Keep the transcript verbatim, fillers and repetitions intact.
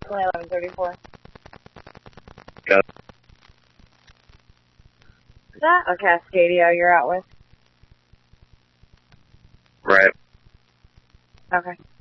Only eleven thirty-four. Got it. Is that a Cascadia you're out with? Right. Okay.